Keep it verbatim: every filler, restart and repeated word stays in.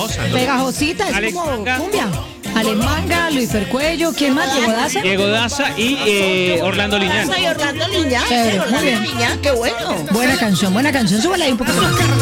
pegajosa, ¿no? Pegajosita, es Alex como Manga. cumbia. Alex Manga, Luis Fercuello, ¿quién más? Diego Daza. Diego Daza y eh, Orlando Liñán. Soy Orlando Liñán. Chévere, muy Orlando bien. Liñán, qué bueno. Buena canción, buena canción. Súbela ahí un poquito más.